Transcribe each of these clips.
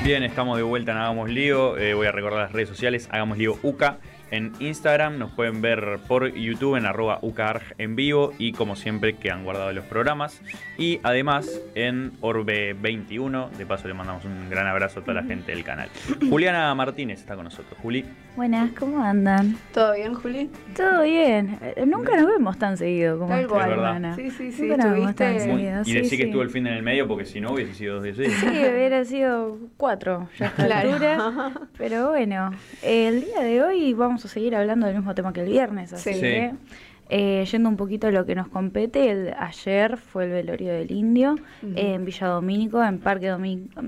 Bien, estamos de vuelta en Hagamos Lío. Voy a recordar las redes sociales. Hagamos Lío UCA en Instagram. Nos pueden ver por YouTube en @UCAARG en vivo. Y como siempre quedan guardados los programas. Y además en Orbe 21. De paso le mandamos un gran abrazo a toda la gente del canal. Juliana Martínez está con nosotros. Juli. Buenas, ¿cómo andan? ¿Todo bien, Juli? Todo bien. Nunca nos vemos tan seguido como Tal esta cual. semana. Sí. Nunca nos vemos tan seguido. Y decí que estuvo el fin en el medio porque si no hubiese sido 2 días seguidos. Sí, hubiera sido 4 ya a esta altura. Pero bueno, el día de hoy vamos a seguir hablando del mismo tema que el viernes. Así que, yendo un poquito a lo que nos compete, ayer fue el velorio del Indio en Villa Domínico, en Parque Domínico,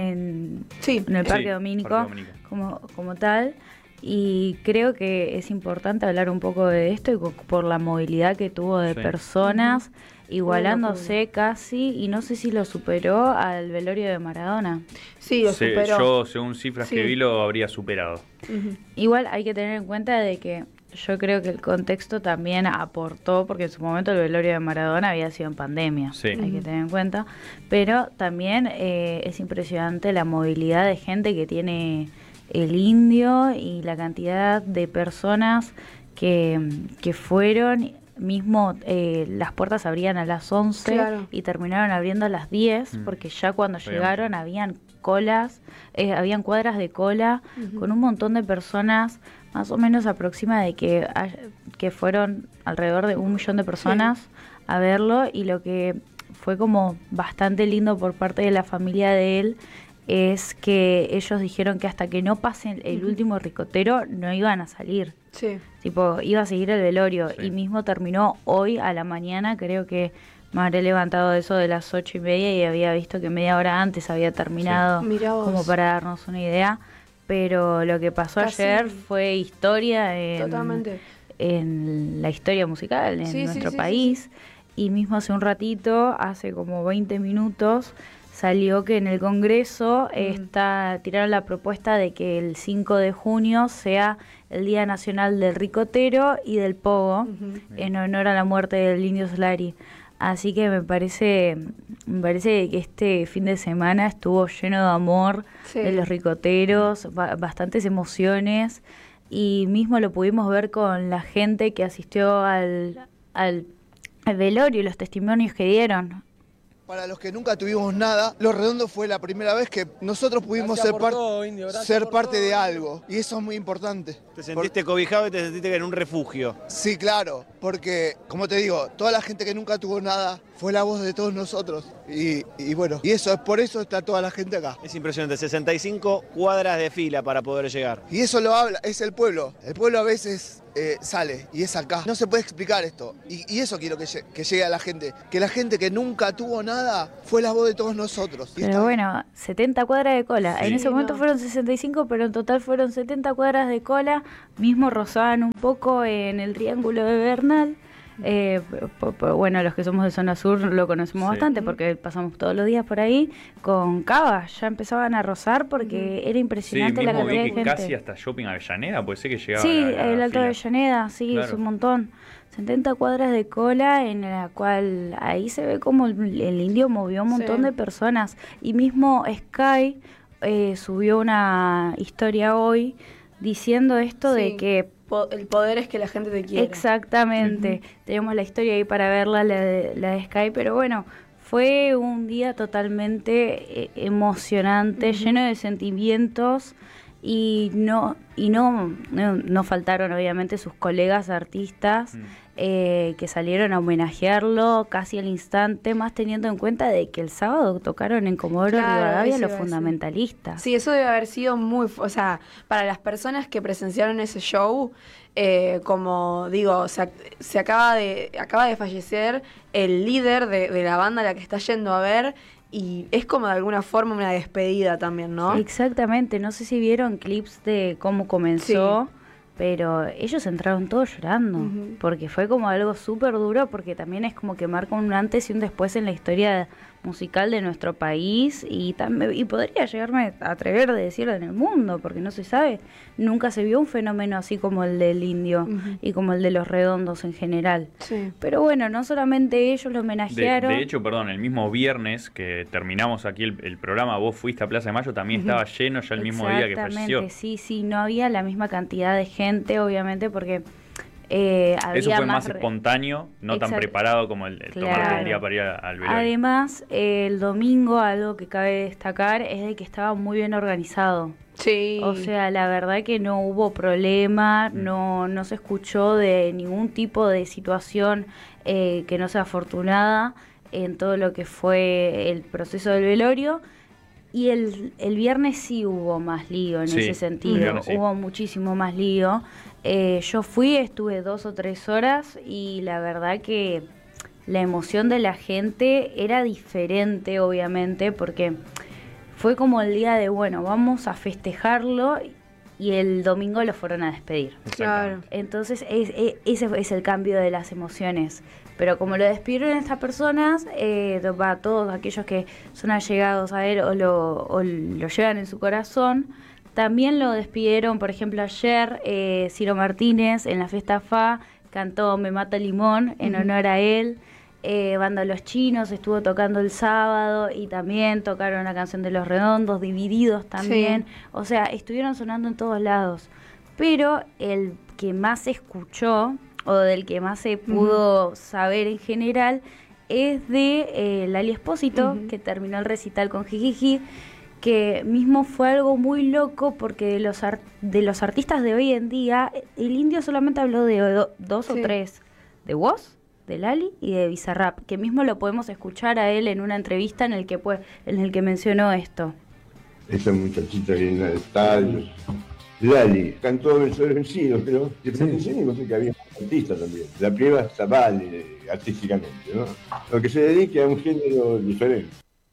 en el Parque Domínico, como tal. Y creo que es importante hablar un poco de esto y por la movilidad que tuvo de personas, igualándose casi, y no sé si lo superó al velorio de Maradona. Sí, lo superó. Yo, según cifras que vi, lo habría superado. Igual hay que tener en cuenta de que yo creo que el contexto también aportó, porque en su momento el velorio de Maradona había sido en pandemia, hay que tener en cuenta, pero también es impresionante la movilidad de gente que tiene el Indio y la cantidad de personas que fueron. Mismo las puertas abrían a las 11 y terminaron abriendo a las 10 porque ya cuando llegaron habían colas, habían cuadras de cola con un montón de personas. Más o menos aproxima de que fueron alrededor de 1 millón de personas a verlo, y lo que fue como bastante lindo por parte de la familia de él es que ellos dijeron que hasta que no pasen el último ricotero no iban a salir. Tipo, iba a seguir el velorio y mismo terminó hoy a la mañana. Creo que me habré levantado de eso de las 8:30 y había visto que media hora antes había terminado, como para darnos una idea. Pero lo que pasó ayer fue historia en la historia musical en nuestro país. Y mismo hace un ratito, hace como 20 minutos, salió que en el Congreso tiraron la propuesta de que el 5 de junio sea el Día Nacional del Ricotero y del Pogo, en honor a la muerte del Indio Solari. Así que me parece que este fin de semana estuvo lleno de amor de los ricoteros, bastantes emociones, y mismo lo pudimos ver con la gente que asistió al velorio y los testimonios que dieron. Para los que nunca tuvimos nada, Los Redondos fue la primera vez que nosotros pudimos ser parte de algo. Y eso es muy importante. ¿Te sentiste cobijado y te sentiste en un refugio? Sí, claro. Porque, como te digo, toda la gente que nunca tuvo nada fue la voz de todos nosotros. Y bueno, y eso es por eso está toda la gente acá. Es impresionante, 65 cuadras de fila para poder llegar. Y eso lo habla, es el pueblo. El pueblo a veces sale y es acá. No se puede explicar esto. Y eso quiero que llegue a la gente. Que la gente que nunca tuvo nada fue la voz de todos nosotros. Pero bueno, 70 cuadras de cola. En ese momento fueron 65, pero en total fueron 70 cuadras de cola. Mismo rozaban un poco en el Triángulo de Bernal. Bueno, los que somos de zona sur lo conocemos bastante porque pasamos todos los días por ahí. Con Cava ya empezaban a rozar porque era impresionante la cantidad de gente. Casi hasta Shopping Avellaneda, puede ser que llegaba. El Alto de Avellaneda, es un montón. 70 cuadras de cola, en la cual ahí se ve como el Indio movió un montón de personas. Y mismo Sky subió una historia hoy diciendo esto de que el poder es que la gente te quiere. Exactamente. Tenemos la historia ahí para verla, la de Sky, pero bueno, fue un día totalmente emocionante, lleno de sentimientos, y no faltaron obviamente sus colegas artistas que salieron a homenajearlo casi al instante, más teniendo en cuenta de que el sábado tocaron en Comodoro Rivadavia los fundamentalistas. Sí, eso debe haber sido para las personas que presenciaron ese show, como digo, se acaba de fallecer el líder de la banda a la que está yendo a ver. Y es como de alguna forma una despedida también, ¿no? Exactamente, no sé si vieron clips de cómo comenzó, pero ellos entraron todos llorando, porque fue como algo súper duro, porque también es como que marca un antes y un después en la historia musical de nuestro país y podría llegarme a atrever de decirlo en el mundo, porque no se sabe, nunca se vio un fenómeno así como el del Indio y como el de Los Redondos en general. Sí. Pero bueno, no solamente ellos lo homenajearon. De hecho, perdón, el mismo viernes que terminamos aquí el programa, vos fuiste a Plaza de Mayo, también estaba lleno ya el mismo día que falleció. Sí, no había la misma cantidad de gente, obviamente, porque había eso fue más espontáneo, no tan preparado como el tomarte el día para ir al velorio. Además, el domingo, algo que cabe destacar es de que estaba muy bien organizado. Sí. O sea, la verdad que no hubo problema, no se escuchó de ningún tipo de situación que no sea afortunada en todo lo que fue el proceso del velorio. Y el viernes sí hubo más lío en ese sentido, hubo muchísimo más lío. Yo estuve 2 o 3 horas y la verdad que la emoción de la gente era diferente, obviamente, porque fue como el día de, bueno, vamos a festejarlo, y el domingo lo fueron a despedir. Claro. Entonces ese es el cambio de las emociones. Pero como lo despidieron estas personas, todos aquellos que son allegados a él o lo llevan en su corazón, también lo despidieron. Por ejemplo, ayer Ciro Martínez en la fiesta FA cantó Me Mata Limón en honor a él. Banda Los Chinos estuvo tocando el sábado y también tocaron la canción de Los Redondos, Divididos también. Sí. O sea, estuvieron sonando en todos lados. Pero el que más se escuchó, o del que más se pudo saber en general, es de Lali Espósito, que terminó el recital con Jijiji, que mismo fue algo muy loco, porque de los artistas de hoy en día, el Indio solamente habló de 2 o 3, de Woz, de Lali y de Bizarrap, que mismo lo podemos escuchar a él en una entrevista en el que mencionó esto. Esa muchachita viene al estadio. Lali cantó Vencedores Vencidos, pero de pretensión no sé que había artistas también. La prueba está vale artísticamente, ¿no? Aunque se dedique a un género diferente.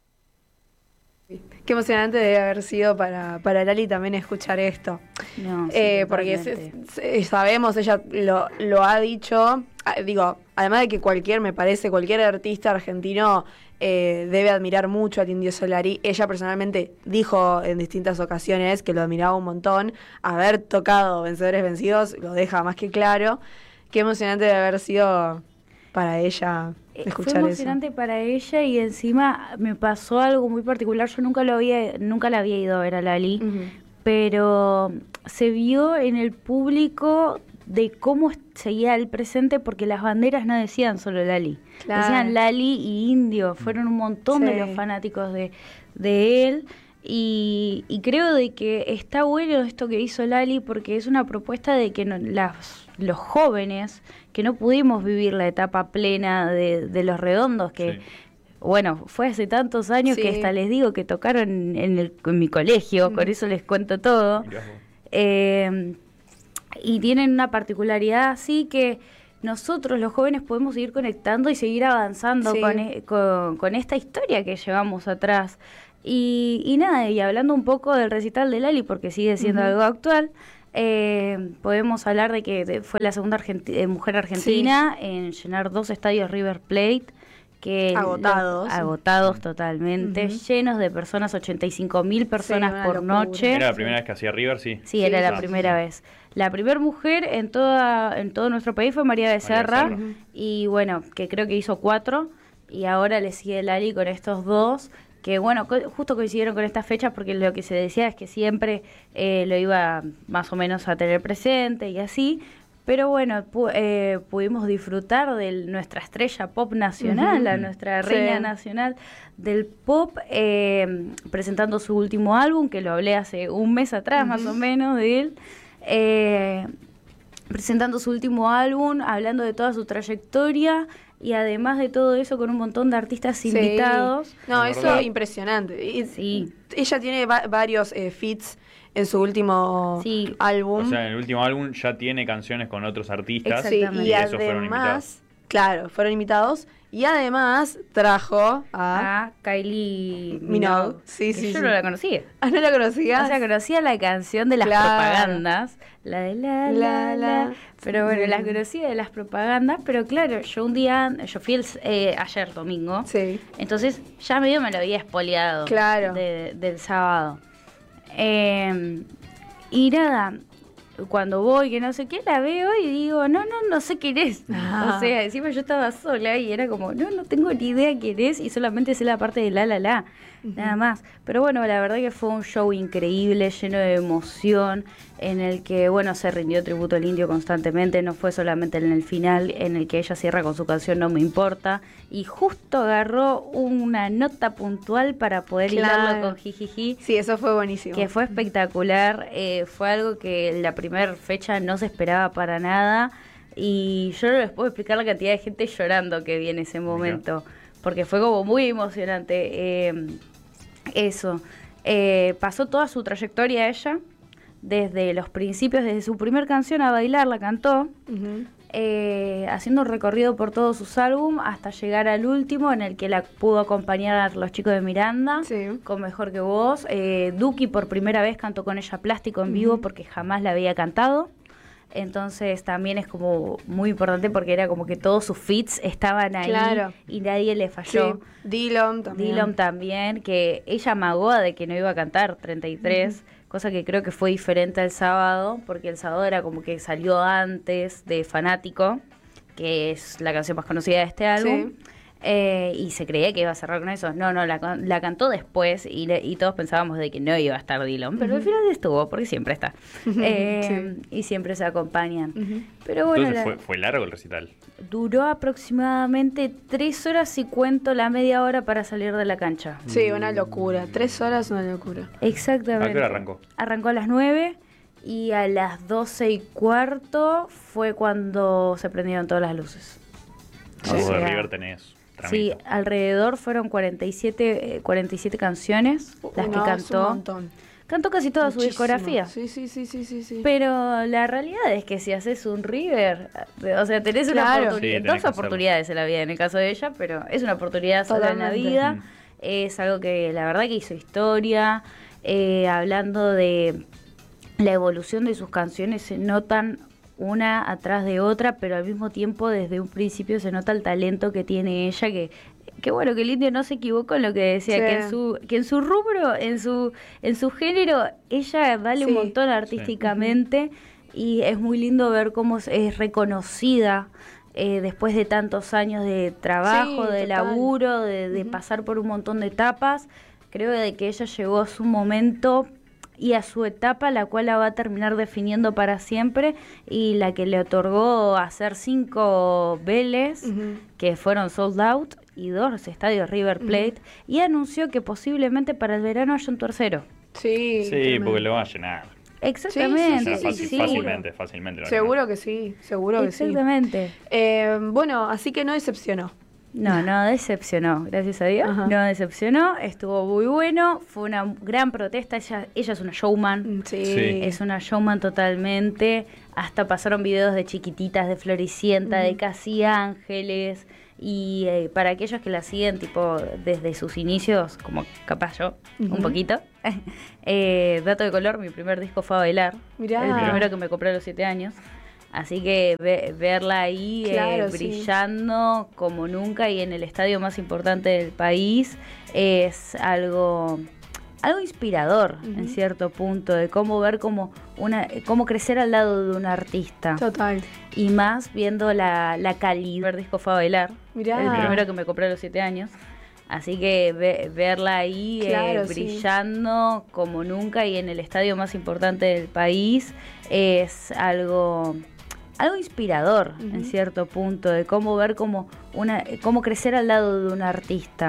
Qué emocionante debe haber sido para Lali también escuchar esto. No, sí, porque sabemos, ella lo ha dicho, digo, además de que me parece cualquier artista argentino debe admirar mucho al Indio Solari. Ella personalmente dijo en distintas ocasiones que lo admiraba un montón. Haber tocado Vencedores Vencidos lo deja más que claro. Qué emocionante debe haber sido para ella escuchar eso. Fue emocionante para ella, y encima me pasó algo muy particular. Yo nunca la había ido a ver a Lali, pero se vio en el público de cómo seguía el presente, porque las banderas no decían solo Lali, decían Lali y Indio. Fueron un montón de los fanáticos de él, y creo de que está bueno esto que hizo Lali, porque es una propuesta de que los jóvenes que no pudimos vivir la etapa plena de Los Redondos, que bueno, fue hace tantos años que hasta les digo que tocaron en mi colegio, con eso les cuento todo. Y tienen una particularidad así que nosotros los jóvenes podemos seguir conectando y seguir avanzando con esta historia que llevamos atrás. Y nada, y hablando un poco del recital de Lali, porque sigue siendo algo actual, podemos hablar de que fue la segunda mujer argentina en llenar 2 estadios River Plate, que agotados totalmente, llenos de personas, 85.000 personas por noche. ¿Era la primera vez que hacía River? Sí, era la primera vez. La primera mujer en todo nuestro país fue María Becerra, y bueno, que creo que hizo 4, y ahora le sigue Lali con estos 2, que bueno, justo coincidieron con estas fechas, porque lo que se decía es que siempre lo iba más o menos a tener presente y así. Pero bueno, pudimos disfrutar de nuestra estrella pop nacional, a nuestra reina nacional del pop, presentando su último álbum, que lo hablé hace un mes atrás más o menos de él, presentando su último álbum, hablando de toda su trayectoria, y además de todo eso con un montón de artistas invitados. No, eso es impresionante. Ella tiene varios feats en su último álbum. O sea, en el último álbum ya tiene canciones con otros artistas. Y esos fueron invitados. Claro, fueron invitados. Y además trajo a Kylie Minogue. Sí, que yo no la conocía. ¿Ah, no la conocías? O sea, conocía la canción de las propagandas. La de la. Pero bueno, la conocía de las propagandas. Pero claro, yo fui ayer domingo. Sí. Entonces ya medio me lo había espoleado. Claro. Del sábado. Y nada, cuando voy, que no sé qué, la veo y digo, no sé quién es. O sea, encima yo estaba sola y era como, no tengo ni idea quién es y solamente sé la parte de la, nada más. Pero bueno, la verdad que fue un show increíble, lleno de emoción, en el que, bueno, se rindió tributo al indio constantemente, no fue solamente en el final, en el que ella cierra con su canción No Me Importa, y justo agarró una nota puntual para poder hilarlo con Jijiji. Sí, eso fue buenísimo. Que fue espectacular, fue algo que en la primera fecha no se esperaba para nada, y yo no les puedo explicar la cantidad de gente llorando que vi en ese momento, porque fue como muy emocionante. Eso, pasó toda su trayectoria ella, desde los principios, desde su primer canción A Bailar la cantó, haciendo un recorrido por todos sus álbumes hasta llegar al último en el que la pudo acompañar a los chicos de Miranda, con Mejor que Vos. Duki por primera vez cantó con ella Plástico en vivo porque jamás la había cantado. Entonces también es como muy importante porque era como que todos sus feats estaban ahí y nadie le falló. Sí. Dillom también, que ella amagó de que no iba a cantar 33, cosa que creo que fue diferente al sábado, porque el sábado era como que salió antes de Fanático, que es la canción más conocida de este álbum. Sí. Y se creía que iba a cerrar con eso. No, la cantó después y todos pensábamos de que no iba a estar Dillom, pero al final estuvo, porque siempre está. Y siempre se acompañan. Pero bueno, entonces fue largo el recital. Duró aproximadamente 3 horas y cuento la media hora para salir de la cancha. Sí, una locura. 3 horas, una locura. Exactamente. ¿A qué hora arrancó? Arrancó a las 9 y a las 12:15 fue cuando se prendieron todas las luces. De River tenés. Sí, alrededor fueron 47 canciones las que cantó. Un montón. Cantó casi toda su discografía. Sí. Pero la realidad es que si haces un River, o sea, tenés una oportunidad, dos oportunidades en la vida, en el caso de ella, pero es una oportunidad sola en la vida. Es algo que la verdad que hizo historia. Hablando de la evolución de sus canciones, se notan una atrás de otra, pero al mismo tiempo desde un principio se nota el talento que tiene ella, que bueno, que el indio no se equivocó en lo que decía, que en su rubro, en su género, ella vale un montón artísticamente, y es muy lindo ver cómo es reconocida después de tantos años de trabajo, de laburo, de pasar por un montón de etapas. Creo de que ella llegó a su momento y a su etapa, la cual la va a terminar definiendo para siempre, y la que le otorgó hacer 5 Vélez, que fueron sold out, y 2 estadios River Plate, y anunció que posiblemente para el verano haya un tercero. Sí, porque lo va a llenar. Exactamente. Fácilmente. Seguro que sí. Exactamente. Bueno, así que no decepcionó. No decepcionó, gracias a Dios. No decepcionó, estuvo muy bueno, fue una gran protesta. Ella es una showman, es una showman totalmente. Hasta pasaron videos de chiquititas, de Floricienta, de Casi Ángeles. Y para aquellos que la siguen tipo desde sus inicios, como capaz yo, un poquito. Dato de color, mi primer disco fue A Bailar. Mirá. El primero que me compré a los 7 años. Así que verla ahí brillando como nunca y en el estadio más importante del país es algo inspirador en cierto punto, de cómo ver cómo crecer al lado de un artista. Total. Y más viendo la calidad. El disco fue A Bailar. Mirá. El primero que me compré a los 7 años. Así que verla ahí brillando como nunca y en el estadio más importante del país es algo inspirador en cierto punto, de cómo ver cómo crecer al lado de un artista.